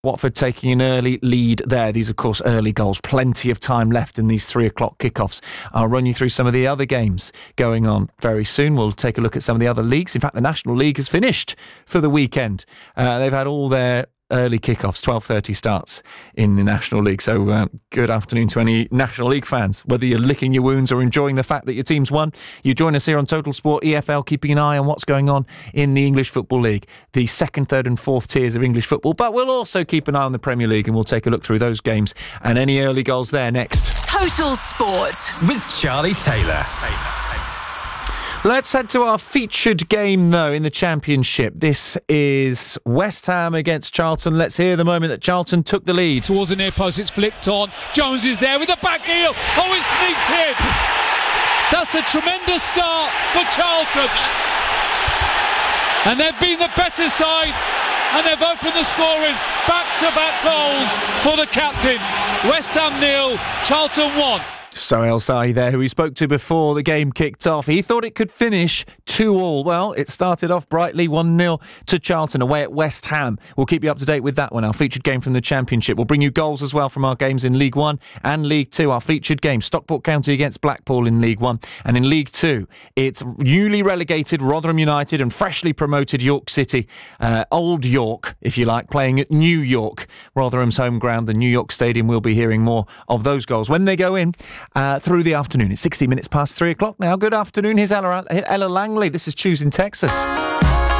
Watford taking an early lead there. These, of course, early goals. Plenty of time left in these 3 o'clock kickoffs. I'll run you through some of the other games going on very soon. We'll take a look at some of the other leagues. In fact, the National League has finished for the weekend. They've had all their early kickoffs, 12:30 starts in the National League. So good afternoon to any National League fans. Whether you're licking your wounds or enjoying the fact that your team's won, you join us here on Total Sport EFL, keeping an eye on what's going on in the English Football League, the second, third and fourth tiers of English football. But we'll also keep an eye on the Premier League, and we'll take a look through those games and any early goals there next. Total Sport with Charlie Taylor. Let's head to our featured game, though, in the Championship. This is West Ham against Charlton. Let's hear the moment that Charlton took the lead. Towards the near post, it's flicked on. Jones is there with the back heel. Oh, it's sneaked in. That's a tremendous start for Charlton. And they've been the better side, and they've opened the scoring. Back-to-back goals for the captain. West Ham 0, Charlton 1. So El Sahi there, who we spoke to before the game kicked off. He thought it could finish 2-2. Well, it started off brightly 1-0 to Charlton away at West Ham. We'll keep you up to date with that one, our featured game from the Championship. We'll bring you goals as well from our games in League 1 and League 2. Our featured game, Stockport County against Blackpool in League 1. And in League 2, it's newly relegated Rotherham United and freshly promoted York City, Old York, if you like, playing at New York, Rotherham's home ground, the New York Stadium. We'll be hearing more of those goals when they go in. Through the afternoon. It's 60 minutes past 3 o'clock now. Good afternoon. Here's Ella Langley. This is Choosing Texas.